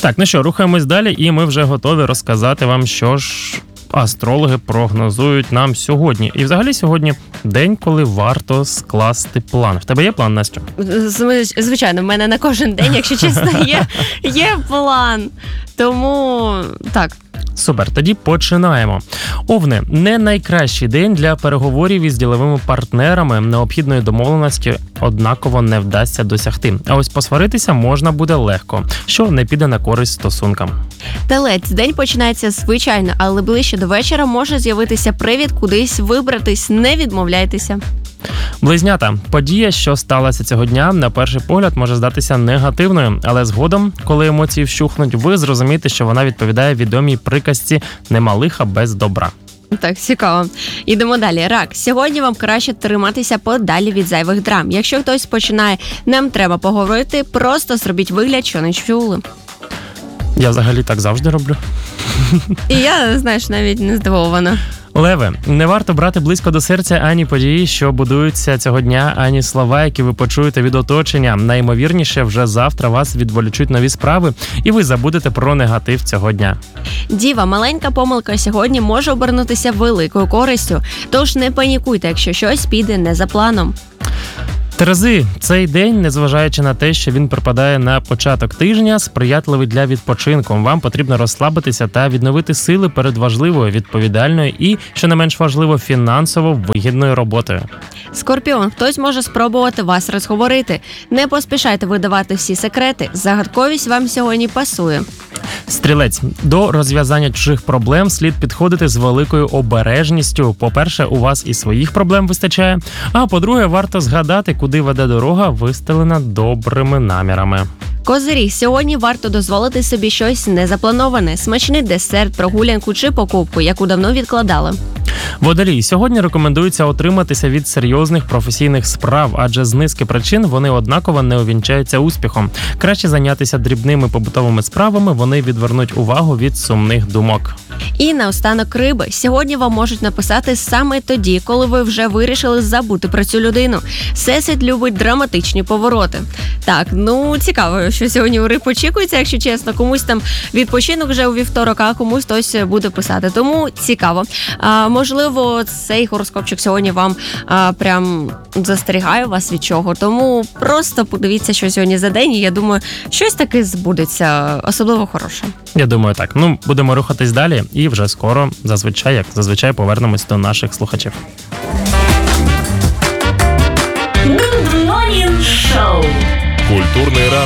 Так, ну що, рухаємось далі, і ми вже готові розказати вам, що ж астрологи прогнозують нам сьогодні. І взагалі сьогодні день, коли варто скласти план. В тебе є план, Настя? Звичайно, в мене на кожен день, якщо чесно, є план. Тому так. Супер, тоді починаємо. Овни, не найкращий день для переговорів із діловими партнерами. Необхідної домовленості однаково не вдасться досягти. А ось посваритися можна буде легко, що не піде на користь стосункам. Телець, день починається звичайно, але ближче до вечора може з'явитися привід кудись вибратись, не відмовляйтеся. Близнята, подія, що сталася цього дня, на перший погляд може здатися негативною, але згодом, коли емоції вщухнуть, ви зрозумієте, що вона відповідає відомій приказці «нема лиха без добра». Так, цікаво. Ідемо далі. Рак. Сьогодні вам краще триматися подалі від зайвих драм. Якщо хтось починає «нам треба поговорити», просто зробіть вигляд, що не чули. Я взагалі так завжди роблю. І я, знаєш, навіть не здивована. Леви, не варто брати близько до серця ані події, що будуються цього дня, ані слова, які ви почуєте від оточення. Найімовірніше, вже завтра вас відволічуть нові справи, і ви забудете про негатив цього дня. Діва, маленька помилка сьогодні може обернутися великою користю, тож не панікуйте, якщо щось піде не за планом. Терези, цей день, незважаючи на те, що він припадає на початок тижня, сприятливий для відпочинку. Вам потрібно розслабитися та відновити сили перед важливою, відповідальною і, що не менш важливо, фінансово вигідною роботою. Скорпіон, хтось може спробувати вас розговорити. Не поспішайте видавати всі секрети, загадковість вам сьогодні пасує. Стрілець, до розв'язання чужих проблем слід підходити з великою обережністю. По-перше, у вас і своїх проблем вистачає, а по-друге, варто згадати, куди веде дорога, вистелена добрими намірами. Козиріг, сьогодні варто дозволити собі щось незаплановане, смачний десерт, прогулянку чи покупку, яку давно відкладали. Водолій, сьогодні рекомендується утриматися від серйозних професійних справ, адже з низки причин вони однаково не увінчаються успіхом. Краще зайнятися дрібними побутовими справами, вони відвернуть увагу від сумних думок. І наостанок риби. Сьогодні вам можуть написати саме тоді, коли ви вже вирішили забути про цю людину. Всесвіт любить драматичні повороти. Так, цікаво, що сьогодні у риб очікується, якщо чесно. Комусь там відпочинок вже у вівторок, а комусь хтось буде писати. Тому цікаво. Можливо, цей гороскопчик сьогодні вам прям застерігає вас від чого. Тому просто подивіться, що сьогодні за день, і я думаю, щось таки збудеться, особливо хороше. Я думаю, так. Будемо рухатись далі і вже скоро, зазвичай, повернемось до наших слухачів. Good Morning Show. Культурний ранок.